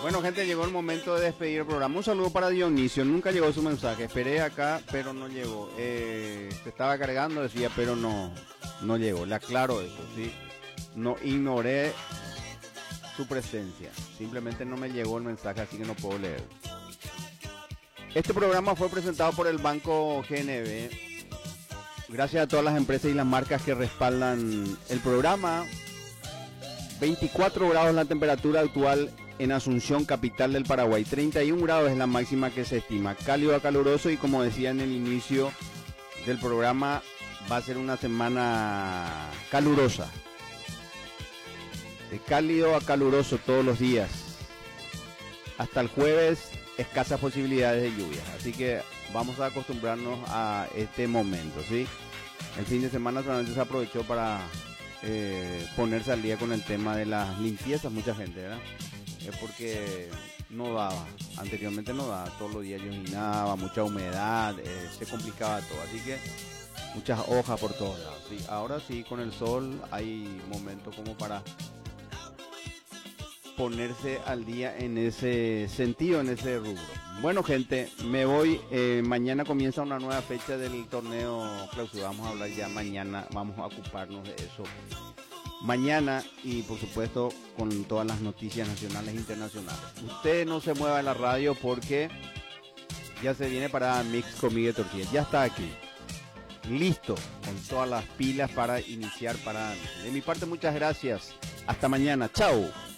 Bueno, gente, llegó el momento de despedir el programa. Un saludo para Dionisio. Nunca llegó su mensaje. Esperé acá, pero no llegó. Se estaba cargando, decía, pero no llegó. Le aclaro eso, ¿sí? No ignoré su presencia. Simplemente no me llegó el mensaje, así que no puedo leer. Este programa fue presentado por el Banco GNB. Gracias a todas las empresas y las marcas que respaldan el programa. 24 grados la temperatura actual en Asunción, capital del Paraguay. 31 grados es la máxima que se estima. Cálido a caluroso, y como decía en el inicio del programa, va a ser una semana calurosa. De cálido a caluroso todos los días. Hasta el jueves, escasas posibilidades de lluvia. Así que vamos a acostumbrarnos a este momento, ¿sí? El fin de semana solamente se aprovechó para ponerse al día con el tema de las limpiezas, mucha gente, ¿verdad? Porque no daba, anteriormente no daba, todos los días llovinaba, mucha humedad, se complicaba todo, así que muchas hojas por todos lados, ¿sí? Ahora sí, con el sol hay momentos como para ponerse al día en ese sentido, en ese rubro. Bueno, gente, me voy. Mañana comienza una nueva fecha del torneo clausura. Vamos a hablar ya mañana, vamos a ocuparnos de eso mañana, y por supuesto con todas las noticias nacionales e internacionales. Usted no se mueva en la radio porque ya se viene para Mix con Miguel Torcilla. Ya está aquí, listo, con todas las pilas para iniciar para... De mi parte, muchas gracias. Hasta mañana. Chao.